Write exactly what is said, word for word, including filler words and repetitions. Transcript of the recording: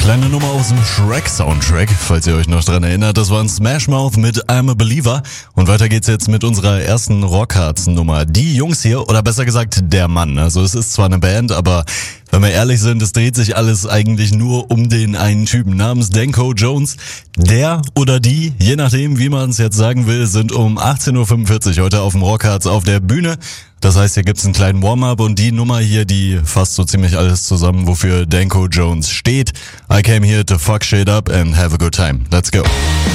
Kleine Nummer aus dem Shrek-Soundtrack, falls ihr euch noch dran erinnert. Das war ein Smash Mouth mit I'm a Believer. Und weiter geht's jetzt mit unserer ersten Rockharz-Nummer. Die Jungs hier, oder besser gesagt der Mann. Also es ist zwar eine Band, aber wenn wir ehrlich sind, es dreht sich alles eigentlich nur um den einen Typen namens Danko Jones. Der oder die, je nachdem wie man es jetzt sagen will, sind um achtzehn Uhr fünfundvierzig heute auf dem Rockharz auf der Bühne. Das heißt, hier gibt's einen kleinen Warm-up und die Nummer hier, die fasst so ziemlich alles zusammen, wofür Danko Jones steht. I came here to fuck shit up and have a good time. Let's go.